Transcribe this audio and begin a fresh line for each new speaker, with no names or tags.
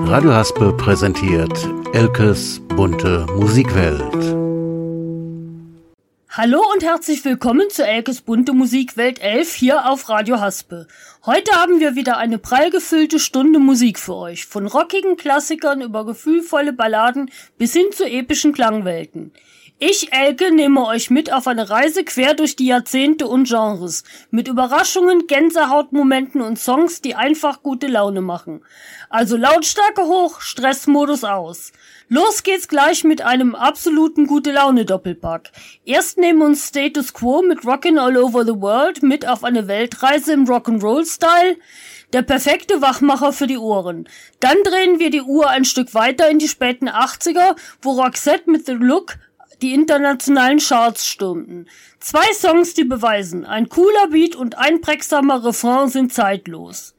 Radio Haspe präsentiert Elkes bunte Musikwelt.
Hallo und herzlich willkommen zu Elkes bunte Musikwelt 11 hier auf Radio Haspe. Heute haben wir wieder eine prall gefüllte Stunde Musik für euch. Von rockigen Klassikern über gefühlvolle Balladen bis hin zu epischen Klangwelten. Ich, Elke, nehme euch mit auf eine Reise quer durch die Jahrzehnte und Genres. Mit Überraschungen, Gänsehautmomenten und Songs, die einfach gute Laune machen. Also Lautstärke hoch, Stressmodus aus. Los geht's gleich mit einem absoluten Gute-Laune-Doppelpack. Erst nehmen uns Status Quo mit Rockin' All Over the World mit auf eine Weltreise im Rock'n'Roll-Style. Der perfekte Wachmacher für die Ohren. Dann drehen wir die Uhr ein Stück weiter in die späten 80er, wo Roxette mit The Look die internationalen Charts stürmten. 2 Songs, die beweisen, ein cooler Beat und einprägsamer Refrain sind zeitlos.